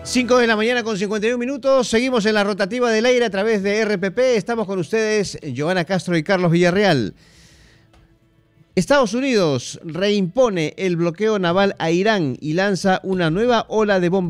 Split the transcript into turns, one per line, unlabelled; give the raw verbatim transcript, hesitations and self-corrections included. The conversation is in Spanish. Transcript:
cinco de la mañana con cincuenta y un minutos. Seguimos en la rotativa del aire a través de R P P. Estamos con ustedes, Joana Castro y Carlos Villarreal. Estados Unidos reimpone el bloqueo naval a Irán y lanza una nueva ola de bombas.